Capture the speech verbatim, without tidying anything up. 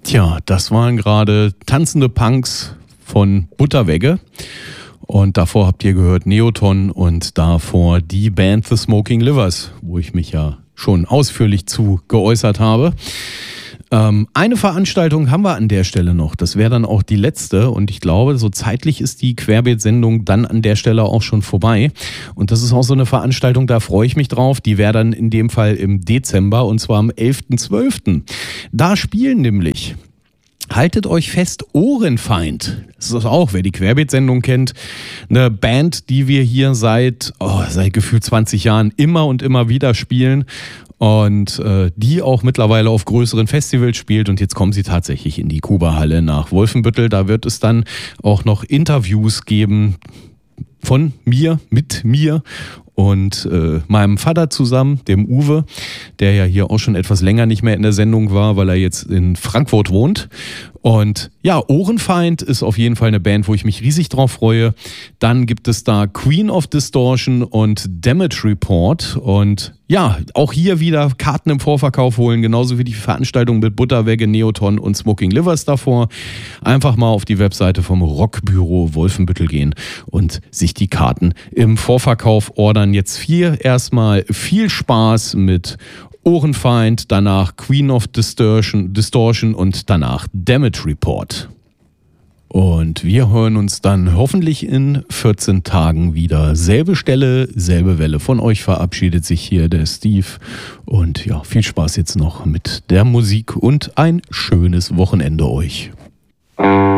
Tja, das waren gerade tanzende Punks von Butterwegge. Und davor habt ihr gehört Neoton und davor die Band The Smoking Livers, wo ich mich ja schon ausführlich zu geäußert habe. Ähm, eine Veranstaltung haben wir an der Stelle noch. Das wäre dann auch die letzte. Und ich glaube, so zeitlich ist die Querbeet-Sendung dann an der Stelle auch schon vorbei. Und das ist auch so eine Veranstaltung, da freue ich mich drauf. Die wäre dann in dem Fall im Dezember und zwar am elften zwölften Da spielen nämlich... Haltet euch fest, Ohrenfeind. Das ist auch, wer die Querbeet-Sendung kennt, eine Band, die wir hier seit, oh, seit gefühlt zwanzig Jahren immer und immer wieder spielen und äh, die auch mittlerweile auf größeren Festivals spielt. Und jetzt kommen sie tatsächlich in die Kuba-Halle nach Wolfenbüttel. Da wird es dann auch noch Interviews geben von mir, mit mir und äh, meinem Vater zusammen, dem Uwe, der ja hier auch schon etwas länger nicht mehr in der Sendung war, weil er jetzt in Frankfurt wohnt. Und ja, Ohrenfeind ist auf jeden Fall eine Band, wo ich mich riesig drauf freue. Dann gibt es da Queen of Distortion und Damage Report. Und ja, auch hier wieder Karten im Vorverkauf holen, genauso wie die Veranstaltung mit Butterwegge, Neoton und Smoking Livers davor. Einfach mal auf die Webseite vom Rockbüro Wolfenbüttel gehen und sich die Karten im Vorverkauf ordern. Jetzt hier erstmal viel Spaß mit Ohrenfeind, danach Queen of Distortion, Distortion und danach Damage Report. Und wir hören uns dann hoffentlich in vierzehn Tagen wieder. Selbe Stelle, selbe Welle. Von euch verabschiedet sich hier der Steve. Und ja, viel Spaß jetzt noch mit der Musik und ein schönes Wochenende euch.